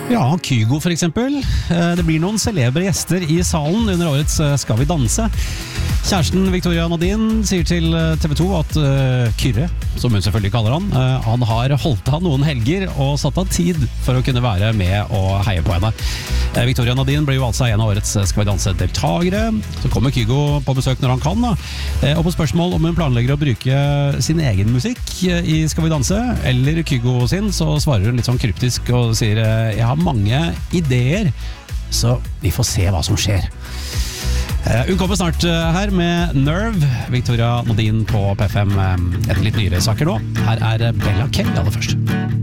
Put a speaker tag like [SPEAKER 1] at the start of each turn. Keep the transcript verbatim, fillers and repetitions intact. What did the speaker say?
[SPEAKER 1] Ja, Kygo for eksempel. Det blir noen celebre gjester i salen under årets Skal vi danse. Kjæresten Victoria Nadine sier til T V to at uh, Kyrre, som hun selvfølgelig kaller han, uh, han har holdt av noen helger og satt av tid for å kunne være med og heie på henne. Uh, Victoria Nadine blir jo altså en av årets Skal vi danse-deltagere. Så kommer Kygo på besøk når han kan. Da. Uh, og på spørsmål om hun planlegger å bruke sin egen musikk i Skal vi danse, eller Kygo sin, så svarer hun litt sånn kryptisk og sier uh, jeg har mange ideer, så vi får se hva som skjer. Uh, hun kommer snart uh, her med Nerve, Victoria Nadine på P fem. Uh, etter litt nyere saker nå. Her er Bella Kell aller først.